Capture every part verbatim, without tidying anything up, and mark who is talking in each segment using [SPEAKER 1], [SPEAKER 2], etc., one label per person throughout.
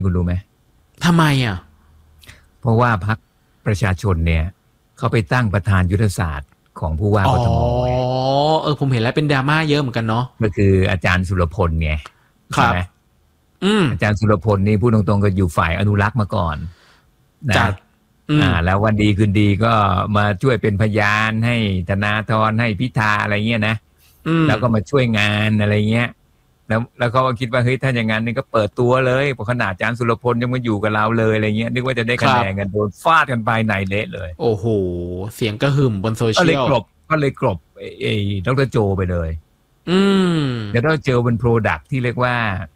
[SPEAKER 1] คุณรู้ไหม
[SPEAKER 2] ทำไมอ่ะ
[SPEAKER 1] เพราะว่าพรรคประชาชนเนี่ยเขาไปตั้งประธานยุทธศาสตร์ของผู้ว่า
[SPEAKER 2] อ๋อ
[SPEAKER 1] กทมไง
[SPEAKER 2] เออผมเห็นแล้วเป็นดราม่าเยอะเหมือนกันเนาะ
[SPEAKER 1] ก็คืออาจารย์สุรพลไง
[SPEAKER 2] ครับ
[SPEAKER 1] ใช่ไหม
[SPEAKER 2] อืม
[SPEAKER 1] อาจารย์สุรพลนี่พูดตรงๆก็อยู่ฝ่ายอนุรักษ์มาก่อนนะ
[SPEAKER 2] จัดอืม
[SPEAKER 1] อ่าแล้ววันดีคืนดีก็มาช่วยเป็นพยานให้ธนาธรให้พิธาอะไรเงี้ยนะ
[SPEAKER 2] อืม
[SPEAKER 1] แล้วก็มาช่วยงานอะไรเงี้ยแล้วแล้วเขาก็คิดว่าเฮ้ยถ้าอย่างนั้นนี่ก็เปิดตัวเลยเพราะขนาดอาจารย์สุรพลยังมาอยู่กับเราเลยอะไรเงี้ยนึกว่าจะได้คะแน
[SPEAKER 2] ครับ
[SPEAKER 1] นกันโดนฟาดกันไปไหนเละเลย
[SPEAKER 2] โอ้โหเสียงกระหึ่มบนโซ
[SPEAKER 1] ก็
[SPEAKER 2] เชียล
[SPEAKER 1] เลยกลบก็เลยกลบไอ้ไอ้ดรโจไปเลย
[SPEAKER 2] อืม
[SPEAKER 1] เดี๋ยวเราเจอเป็นโปรดักที่เรียกว่า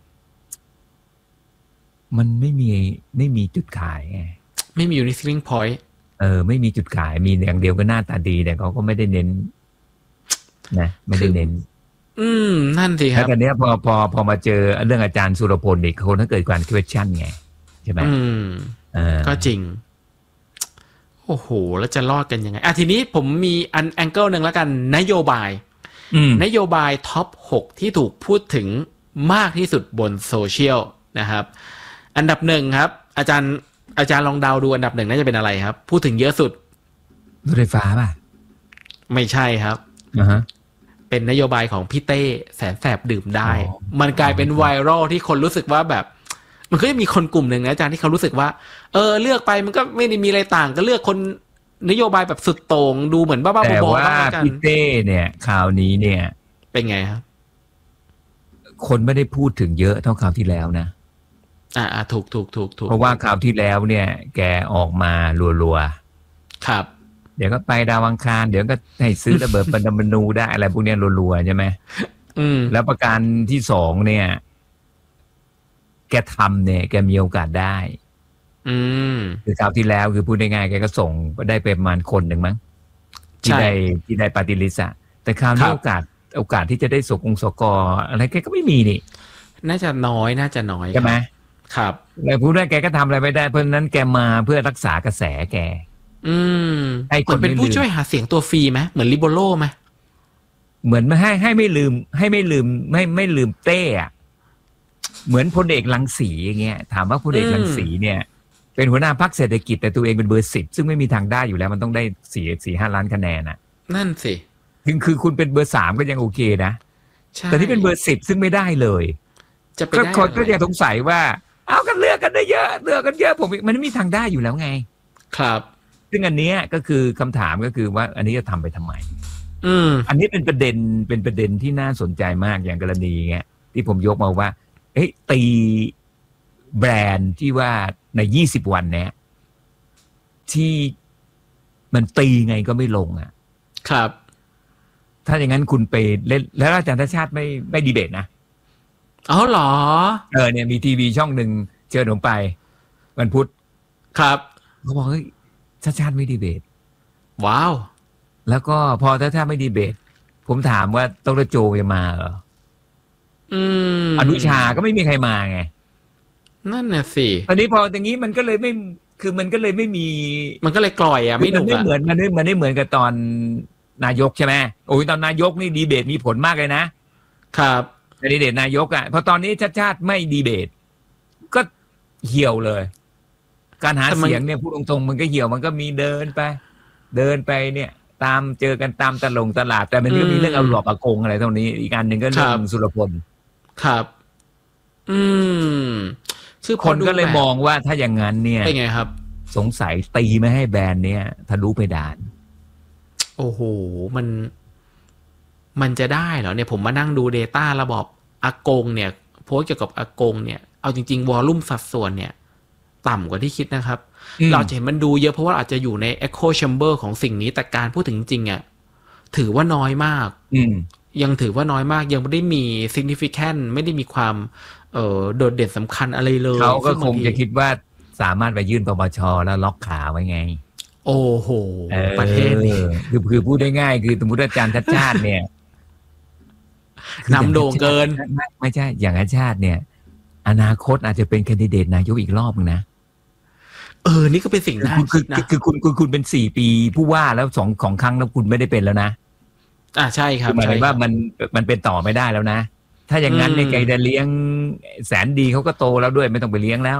[SPEAKER 1] มันไม่มีไม่มีจุดขายไง
[SPEAKER 2] ไม่มี unique selling point
[SPEAKER 1] เออไม่มีจุดขายมีอย่างเดียวก็หน้าตาดีแต่เขาก็ไม่ได้เน้นนะไม่
[SPEAKER 2] คือ
[SPEAKER 1] ได้เน้น
[SPEAKER 2] อืมนั่นสิค
[SPEAKER 1] แล้ว
[SPEAKER 2] รับ
[SPEAKER 1] ตอนนี้ยพอพอพอมาเจอเรื่องอาจารย์สุรพลอีกคนถ้าเกิดการ question ไงใช่ไหม
[SPEAKER 2] อืม
[SPEAKER 1] เออ
[SPEAKER 2] ก็จริงโอ้โหแล้วจะรอดกันยังไงอ่ะทีนี้ผมมีอันแองเกิลหนึ่งแล้วกันนโยบาย
[SPEAKER 1] อืม
[SPEAKER 2] นโยบายท็อปหกที่ถูกพูดถึงมากที่สุดบนโซเชียลนะครับอันดับหนึ่งครับอาจารย์อาจารย์ลองเดาดูอันดับหนึ่งน่าจะเป็นอะไรครับพูดถึงเยอะสุด
[SPEAKER 1] รถไฟฟ้าป่ะ
[SPEAKER 2] ไม่ใช่ครับ
[SPEAKER 1] อ่าฮะ
[SPEAKER 2] เป็นนโยบายของพี่เต้แสนแสบดื่มได้
[SPEAKER 1] อ๋อ
[SPEAKER 2] มันกลายเป็นไวรัลที่คนรู้สึกว่าแบบมันก็จะมีคนกลุ่มหนึ่งนะอาจารย์ที่เขารู้สึกว่าเออเลือกไปมันก็ไม่ได้มีอะไรต่างก็เลือกคนนโยบายแบบสุดโต่งดูเหมือนบ้าๆ
[SPEAKER 1] แต่
[SPEAKER 2] บอๆ
[SPEAKER 1] ว่า
[SPEAKER 2] บ้างแล้วกัน
[SPEAKER 1] พี่เต้เนี่ยข่าวนี้เนี่ย
[SPEAKER 2] เป็นไงครับ
[SPEAKER 1] คนไม่ได้พูดถึงเยอะเท่าคราวที่แล้วนะ
[SPEAKER 2] อ่าถูกถูกถูกถูก
[SPEAKER 1] เพราะว่าคราวที่แล้วเนี่ยแกออกมารัวๆ
[SPEAKER 2] ครับ
[SPEAKER 1] เดี๋ยวก็ไปดาวอังคารเดี๋ยวก็ให้ซื้อระเบิดปรมาณูได้อะไรพวกนี้รัวๆใช่ไหม
[SPEAKER 2] อืม
[SPEAKER 1] แล้วประการที่สองเนี่ยแกทำเนี่ยแกมีโอกาสได้
[SPEAKER 2] อืม
[SPEAKER 1] คือคราวที่แล้วคือพูดง่ายๆแกก็ส่งได้ไปประมาณคนหนึ่งมั้งที่
[SPEAKER 2] ใช่
[SPEAKER 1] ได้ที่ได้ปฏิริษอะแต่คราว
[SPEAKER 2] ครับ
[SPEAKER 1] นี้โอกาสโอกาสที่จะได้สกงสกอะไรแกก็ไม่มีนี่
[SPEAKER 2] น่าจะน้อยน่าจะน้อย
[SPEAKER 1] ใช่ไหม
[SPEAKER 2] ครับ
[SPEAKER 1] แล้วพูดได้แกก็ทำอะไรไม่ได้เพราะฉะนั้นแกมาเพื่อรักษากระแสแก
[SPEAKER 2] อืม
[SPEAKER 1] ให้
[SPEAKER 2] เหมือนเป็นผู้
[SPEAKER 1] คนไม่ลืม
[SPEAKER 2] ช่วยหาเสียงตัวฟรีไหมเหมือนลิโบโลไหม
[SPEAKER 1] เหมือนไม่ให้ให้ไม่ลืมให้ไม่ลืมไม่ไม่ลืมเต้อะเหมือนพลเอกรังสีอย่างเงี้ยถามว่าพลเอกรังสีเนี่ยเป็นหัวหน้าพรรคเศรษฐกิจแต่ตัวเองเป็นเบอร์สิบซึ่งไม่มีทางได้อยู่แล้วมันต้องได้สี่สี่ห้าล้านคะแนนอ่ะ
[SPEAKER 2] นั่นสิ
[SPEAKER 1] คือคือคุณเป็นเบอร์สามก็ยังโอเคนะ
[SPEAKER 2] ใช่
[SPEAKER 1] แต่ที่เป็นเบอร์สิบซึ่งไม่ได้เลย
[SPEAKER 2] จะไป
[SPEAKER 1] ก็
[SPEAKER 2] ได้
[SPEAKER 1] คน
[SPEAKER 2] อะไร
[SPEAKER 1] ก็ยังสงสัยว่าเอากันเลือกกันได้เยอะเลือกกันเยอะผมมันไม่มีทางได้อยู่แล้วไง
[SPEAKER 2] ครับ
[SPEAKER 1] ซึ่งอันเนี้ยก็คือคำถามก็คือว่าอันนี้จะทำไปทำไม
[SPEAKER 2] อืม
[SPEAKER 1] อันนี้เป็นประเด็นเป็นประเด็นที่น่าสนใจมากอย่างกรณีเงี้ยที่ผมยกมาว่าเอ้ยตีแบรนด์ที่ว่าในยี่สิบวันเนี้ยที่มันตีไงก็ไม่ลงอ่ะ
[SPEAKER 2] ครับ
[SPEAKER 1] ถ้าอย่างนั้นคุณไปเล่นแล้วอาจารย์ชาติไม่ไม่ดีเบตนะ
[SPEAKER 2] อ๋อเหรอ
[SPEAKER 1] เออเนี่ยมีทีวีช่องหนึ่งเชิญผมไปวันพุธ
[SPEAKER 2] ครับ
[SPEAKER 1] เขาบอกเฮ้ยชาติชาติไม่ดีเบต
[SPEAKER 2] ว้าว
[SPEAKER 1] แล้วก็พอถ้าถ้าไม่ดีเบตผมถามว่าดรโจจะมาเหรอ
[SPEAKER 2] อืม
[SPEAKER 1] อนุชาก็ไม่มีใครมาไง
[SPEAKER 2] นั่นน่ะสิ
[SPEAKER 1] ตอนนี้พออย่างนี้มันก็เลยไม่คือมันก็เลยไม่มี
[SPEAKER 2] มันก็เลยกล่อยอ่ะ
[SPEAKER 1] คือมัน
[SPEAKER 2] ไม่หนุกอ่ะ
[SPEAKER 1] ไม่เหมือนมันไม่มันไม่เหมือนกับตอนนายกใช่ไหมโอ้ยตอนนายกนี่ดีเบตมีผลมากเลยนะครับดีเบตนายกอ่ะพอตอนนี้ชาติชาติไม่ดีเบตก็เหี่ยวเลย การหาเสียงเนี่ยพูดตรงๆมันก็เหี่ยวมันก็มีเดินไป เดินไปเนี่ย ตามเจอกันตามตลงตลาดแต่มันก็มีเรื่องเอาหลอกอากงอะไรตรงนี้อีกอันหนึ่งก็เรื่องสุรพล
[SPEAKER 2] ครับ อืมคือ
[SPEAKER 1] คนก็เลยมองว่าถ้าอย่างนั้นเนี่ย
[SPEAKER 2] เป็นไงครับ
[SPEAKER 1] สงสัยตีไม่ให้แบรนด์เนี่ยทะลุเพดาน
[SPEAKER 2] โอ้โหมันมันจะได้เหรอเนี่ยผมมานั่งดู Data ระบบอากงเนี่ยโพสเกี่ยวกับอากงเนี่ยเอาจริงๆวอลลุ่มสัดส่วนเนี่ยต่ำกว่าที่คิดนะครับเราจะเห็นมันดูเยอะเพราะว่าอาจจะอยู่ใน Echo Chamber ของสิ่งนี้แต่การพูดถึงจริงอ่ะถือว่าน้อยมากยังถือว่าน้อยมากยังไม่ได้มี significant ไม่ได้มีความเอ่อโดดเด่นสำคัญอะไรเลย
[SPEAKER 1] เขาก็คงจะคิดว่าสามารถไปยื่นปปชแล้วล็อกขาไว้ไง
[SPEAKER 2] โอ้โหประเทศนี้
[SPEAKER 1] คือคือพูดได้ง่ายคือสมมติอาจารย์ชาติชาติเนี่ย
[SPEAKER 2] นำโด่งเกิน
[SPEAKER 1] ไม่ใช่อย่างอาชาติเนี่ยอนาคตอาจจะเป็นแคนดิเดตนายกอีกรอบนึงนะ
[SPEAKER 2] เออนี่ก็เป็นสิ่งน่าคิดนะ
[SPEAKER 1] คือคุณคุณคุณเป็นสี่ปีผู้ว่าแล้วสองของครั้งแล้วคุณไม่ได้เป็นแล้วนะ
[SPEAKER 2] อ่าใช่ครับ
[SPEAKER 1] หมายถึงว่ามันมันเป็นต่อไม่ได้แล้วนะถ้าอย่างนั้นในไกจะเลี้ยงแสนดีเขาก็โตแล้วด้วยไม่ต้องไปเลี้ยงแล้ว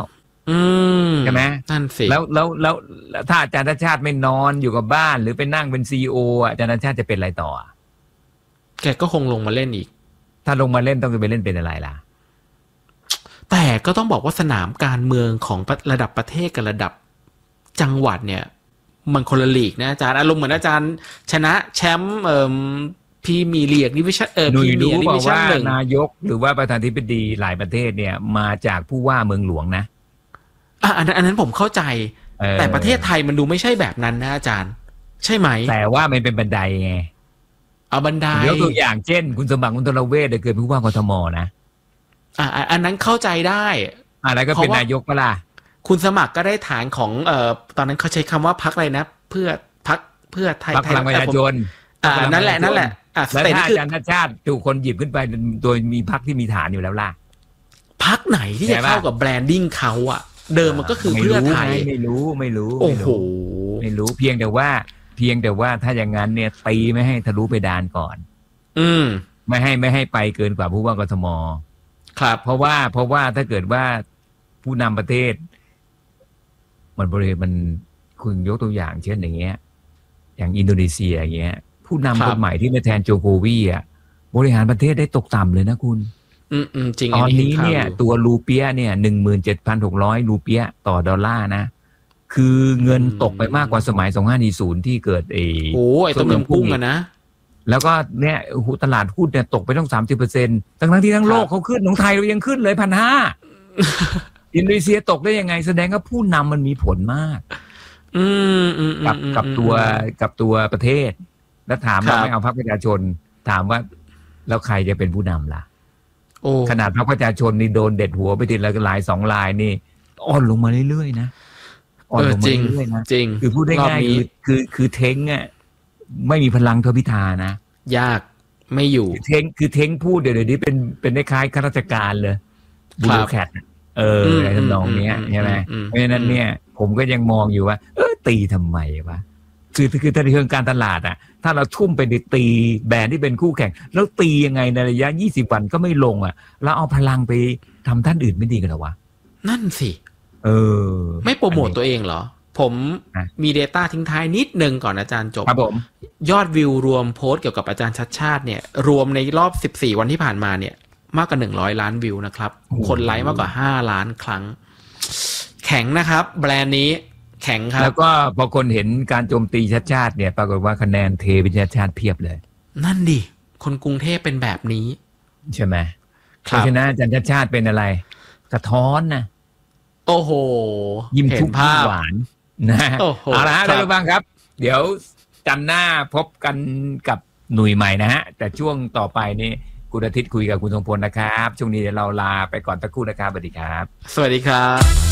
[SPEAKER 1] ใช่ไหม
[SPEAKER 2] นั่นสิ
[SPEAKER 1] แล้วแล้วแล้วถ้าอาจารย์ชาติไม่นอนอยู่กับบ้านหรือไปนั่งเป็นซีอีโออาจารย์ชาติจะเป็นอะไรต่อ
[SPEAKER 2] แกก็คงลงมาเล่นอีก
[SPEAKER 1] ถ้าลงมาเล่นต้องไปเล่นเป็นอะไรล่ะ
[SPEAKER 2] แต่ก็ต้องบอกว่าสนามการเมืองของระดับประเทศกับระดับจังหวัดเนี่ยมันคนละลีกนะอาจารย์อารมณ์เหมือนอาจารย์ชนะแชมป์เอ่อพีมีเลียกดิวิชั่นเออพีมีดิวิชั่นหนึ่ง
[SPEAKER 1] นายกหรือว่าประธานาธิบดีหลายประเทศเนี่ยมาจากผู้ว่าเมืองหลวงนะ
[SPEAKER 2] อ่ะอันนั้นอันนั้นผมเข้าใจแต่ประเทศไทยมันดูไม่ใช่แบบนั้นนะอาจารย์ใช่ไหม
[SPEAKER 1] แต่ว่ามันเป็นบันไดไง
[SPEAKER 2] เอาบันได
[SPEAKER 1] ยกตัวอย่างเช่นคุณสมบัติคุณตระเวชเกิดผู้ว่ากทมนะ
[SPEAKER 2] อ่าอันนั้นเข้าใจได้
[SPEAKER 1] อะไรก็เป็นนายกก็ล่ะ
[SPEAKER 2] คุณสมัครก็ได้ฐานของเอ่อตอนนั้นเขาใช้คำว่าพรรคอะไรนะเพื่อพรรคเพื่อไทย
[SPEAKER 1] พลังประชาชน
[SPEAKER 2] อ่านั่นแหละนั่นแหละ
[SPEAKER 1] อ่าแล้วถ้าอาจารย์ชาติถูกคนหยิบขึ้นไปโดยมีพรรคที่มีฐานอยู่แล้วล่ะ
[SPEAKER 2] พรรคไหนที่จะเข้ากับแบรนดิ้งเขาอ่ะเดิมมันก็คือเพื่อไทย
[SPEAKER 1] ไม่รู้ไม่รู้
[SPEAKER 2] โอ้โห
[SPEAKER 1] ไม่รู้เพียงแต่ว่าเพียงแต่ว่าถ้าอย่างนั้นเนี่ยตีไม่ให้ทะลุเพดานก่อน
[SPEAKER 2] อืม
[SPEAKER 1] ไม่ให้ไม่ให้ไปเกินกว่าผู้ว่ากทม
[SPEAKER 2] ครับ
[SPEAKER 1] เพราะว่าเพราะว่าถ้าเกิดว่าผู้นำประเทศมันบริเวณมันคุณยกตัวอย่างเช่นอย่างเงี้ยอย่างอินโดนีเซียอย่างเงี้ยผู้นำคนใหม่ที่มาแทนโจโควีอ่ะบริหารประเทศได้ตกต่ำเลยนะคุณ
[SPEAKER 2] อืมอืมจริง
[SPEAKER 1] ตอนนี้เนี่ยตัวรูเปียเนี่ยหนึ่งหมื่นเจ็ดพันหกร้อยรูเปียต่อดอลลาร์นะคือเงินตกไปมากกว่าสมัยสองพันห้าร้อยสี่สิบที่เกิดเอ
[SPEAKER 2] โอ้ไอ้ตัวเงินพุ่งอะนะ
[SPEAKER 1] แล้วก็เนี่ยตลาดหุ้นเนี่ยตกไปต้องสามสิบเปอร์เซ็นต์ทั้งทั้งที่ทั้งโลกเขาขึ้นของไทยเรายังขึ้นเลยพันห้าอินโดนีเซียตกได้ยังไงแสดงว่าผู้นำมันมีผลมาก
[SPEAKER 2] อืมอืม
[SPEAKER 1] กับกับตัวกับตัวประเทศแล้วถามว่าไม่เอาพรรคประชาชนถามว่าแล้วใครจะเป็นผู้นำล่ะ
[SPEAKER 2] โอ้
[SPEAKER 1] ขนาดพรรคประชาชนนี่โดนเด็ดหัวไปทีละลายสองลายนี่อ่อนลงมาเรื่อยๆนะอ่อนลงมาเรื่อยๆนะ
[SPEAKER 2] จริง
[SPEAKER 1] คือพูดได้ง่ายคือคือคือเท้งอ่ะไม่มีพลังเท่าพิธานะ
[SPEAKER 2] ยากไม่อยู่
[SPEAKER 1] เท้งคือเท้งพูดเดี๋ยวนี้เป็นเป็นคล้ายข้าราชการเลยบูโรแคทเออในทำนองนี้ใช่ไหมเพราะฉะนั้นเนี่ยผมก็ยังมองอยู่ว่าเออตีทำไมวะคือคือในเรื่องการตลาดอ่ะถ้าเราทุ่มไปตีแบรนด์ที่เป็นคู่แข่งแล้วตียังไงในระยะยี่สิบวันก็ไม่ลงอ่ะแล้วเอาพลังไปทำท่านอื่นไม่ดีกันหรอวะ
[SPEAKER 2] นั่นสิ
[SPEAKER 1] เออ
[SPEAKER 2] ไม่โปรโมตตัวเองเหรอผมมี data ทิ้งท้ายนิดนึงก่อนอาจารย์จบ
[SPEAKER 1] ครับผม
[SPEAKER 2] ยอดวิวรวมโพสต์เกี่ยวกับอาจารย์ชัดชาติเนี่ยรวมในรอบสิบสี่วันที่ผ่านมาเนี่ยมากกว่าหนึ่งร้อยล้านวิวนะครับคนไลค์มากกว่าห้าล้านครั้งแข็งนะครับแบรนด์นี้แข็งครับ
[SPEAKER 1] แล้วก็พอคนเห็นการโจมตีชัดชาติเนี่ยปรากฏว่าคะแนนเทไปชัดชาติเพียบเลย
[SPEAKER 2] นั่นดิคนกรุงเทพเป็นแบบนี้
[SPEAKER 1] ใช่ไหมเพราะฉะนั้นอาจารย์ชัดชาติเป็นอะไรสะท้อนนะ
[SPEAKER 2] โอ้โห
[SPEAKER 1] ยิ้มทุกภาพหวานนะเอาละฮะได้บ้างครับเดี๋ยวจันทร์หน้าพบกันกับหนุ่ยใหม่นะฮะแต่ช่วงต่อไปนี่คุณอาทิตย์คุยกับคุณทรงพลนะครับช่วงนี้เดี๋ยวเราลาไปก่อนสักครู่นะครับสวัสดีครับ
[SPEAKER 2] สวัสดีครับ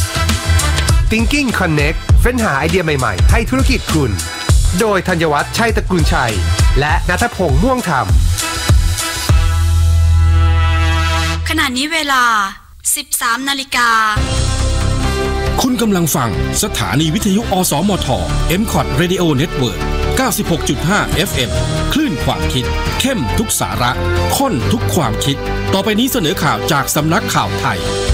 [SPEAKER 3] Thinking Connect เฟ้นหาไอเดียใหม่ๆให้ธุรกิจคุณโดยธัญวัฒน์ชัยตระกูลชัยและณัฐพงษ์ม่วงธรรม
[SPEAKER 4] ขณะนี้เวลา สิบสามนาฬิกา
[SPEAKER 5] คุณกำลังฟังสถานีวิทยุอสมท เอ็ม คอท Radio Network เก้าสิบหกจุดห้า เอฟ เอ็ม คลื่นความคิดเข้มทุกสาระข้นทุกความคิดต่อไปนี้เสนอข่าวจากสำนักข่าวไทย